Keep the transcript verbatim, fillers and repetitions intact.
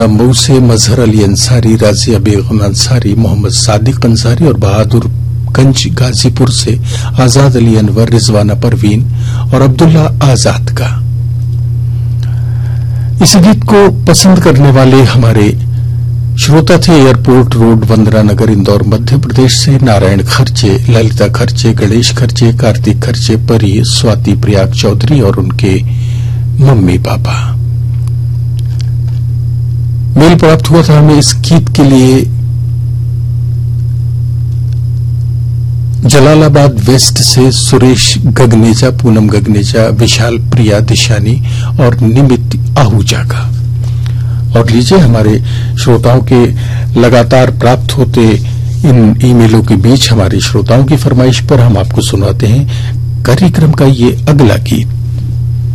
मऊ से मजहर अली अंसारी, राजिया बेगम अंसारी, मोहम्मद सादिक अंसारी और बहादुरगंज गाजीपुर से आजाद अली अनवर, रिजवाना परवीन और अब्दुल्ला आजाद का। इस गीत को पसंद करने वाले हमारे श्रोता थे एयरपोर्ट रोड, वंदना नगर, इंदौर, मध्य प्रदेश से नारायण खर्चे, ललिता खर्चे, गणेश खर्चे, कार्तिक खर्चे, परी, स्वाति प्रयाग चौधरी और उनके मम्मी पापा। मेल प्राप्त हुआ था हमें इस गीत के लिए जलालाबाद वेस्ट से सुरेश गगनेजा, पूनम गगनेजा, विशाल प्रिया दिशानी और निमित आहूजा का। और लीजिए, हमारे श्रोताओं के लगातार प्राप्त होते इन ईमेलों के बीच हमारे श्रोताओं की फरमाइश पर हम आपको सुनाते हैं कार्यक्रम का ये अगला गीत।